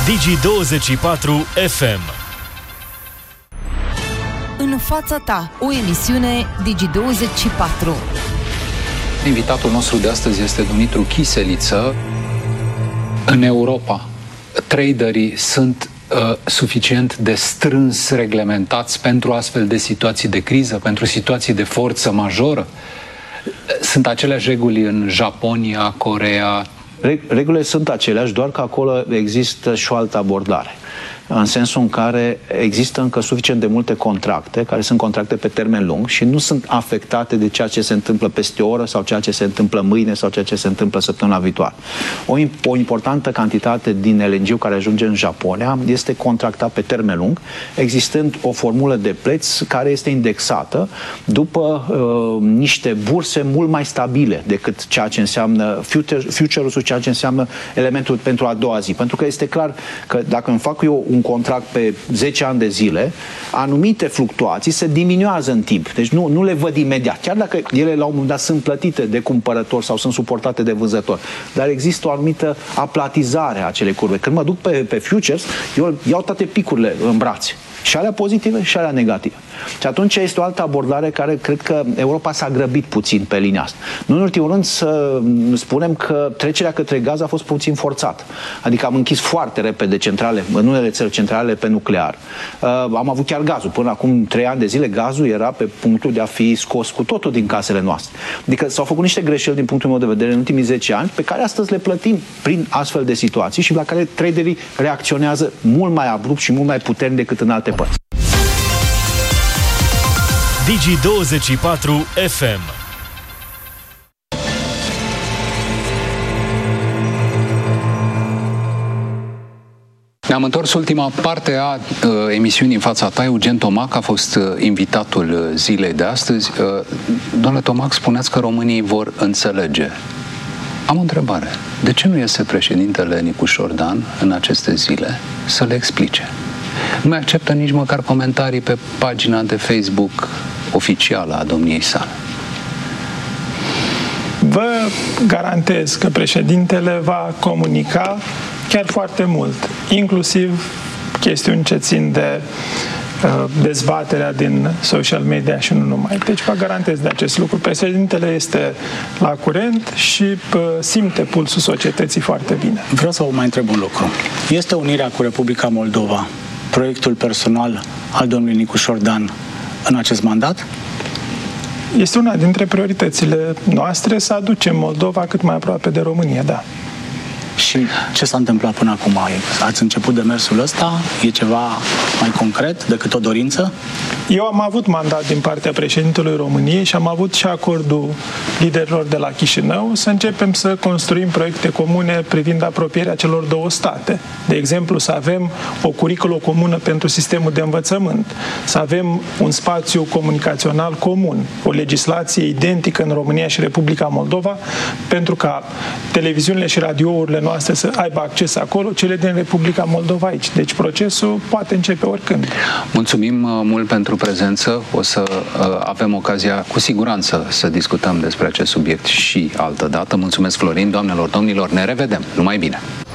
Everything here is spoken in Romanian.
Digi24 FM. În fața ta, o emisiune Digi24. Invitatul nostru de astăzi este Dumitru Chiseliță. În Europa, traderii sunt suficient de strâns reglementați pentru astfel de situații de criză, pentru situații de forță majoră? Sunt aceleași reguli în Japonia, Coreea? Regulile sunt aceleași, doar că acolo există și o altă abordare. În sensul în care există încă suficient de multe contracte, care sunt contracte pe termen lung și nu sunt afectate de ceea ce se întâmplă peste o oră sau ceea ce se întâmplă mâine sau ceea ce se întâmplă săptămâna viitoare. O importantă cantitate din LNG care ajunge în Japonia este contractat pe termen lung, existând o formulă de preț care este indexată după niște burse mult mai stabile decât ceea ce înseamnă future-ul, ceea ce înseamnă elementul pentru a doua zi. Pentru că este clar că dacă îmi fac eu un contract pe 10 ani de zile, anumite fluctuații se diminuează în timp. Deci nu le văd imediat. Chiar dacă ele la un moment dat sunt plătite de cumpărător sau sunt suportate de vânzător. Dar există o anumită aplatizare a acelei curve. Când mă duc pe futures, eu iau toate picurile în brațe. Și alea pozitive și alea negative. Și atunci este o altă abordare care cred că Europa s-a grăbit puțin pe linia asta. Nu în ultimul rând să spunem că trecerea către gaz a fost puțin forțată. Adică am închis foarte repede centrale, în unele țări centrale pe nuclear. Am avut chiar gazul. Până acum 3 ani de zile gazul era pe punctul de a fi scos cu totul din casele noastre. Adică s-au făcut niște greșeli din punctul meu de vedere în ultimii 10 ani pe care astăzi le plătim prin astfel de situații și la care traderii reacționează mult mai abrupt și mult mai puternic decât în alte părți. Digi24 FM. Ne-am întors ultima parte a emisiunii În fața ta. Eugen Tomac a fost invitatul zilei de astăzi. Doamne Tomac, spuneați că românii vor înțelege. Am o întrebare. De ce nu iese președintele Nicușor Dan în aceste zile să le explice? Nu mai acceptă nici măcar comentarii pe pagina de Facebook oficială a domniei sale. Vă garantez că președintele va comunica chiar foarte mult, inclusiv chestiuni ce țin de dezbaterea din social media și nu numai. Deci vă garantez de acest lucru. Președintele este la curent și simte pulsul societății foarte bine. Vreau să vă mai întreb un lucru. Este unirea cu Republica Moldova proiectul personal al domnului Nicușor Dan în acest mandat? Este una dintre prioritățile noastre să aducem Moldova cât mai aproape de România, da. Și ce s-a întâmplat până acum? Ați început demersul ăsta? E ceva mai concret decât o dorință? Eu am avut mandat din partea președintelui României și am avut și acordul liderilor de la Chișinău să începem să construim proiecte comune privind apropierea celor două state. De exemplu, să avem o curiculă comună pentru sistemul de învățământ, să avem un spațiu comunicațional comun, o legislație identică în România și Republica Moldova, pentru ca televiziunile și radiourile noastre să aibă acces acolo, cele din Republica Moldova aici. Deci procesul poate începe oricând. Mulțumim mult pentru prezență. O să avem ocazia cu siguranță să discutăm despre acest subiect și altă dată. Mulțumesc, Florin. Doamnelor, domnilor, ne revedem. Numai bine!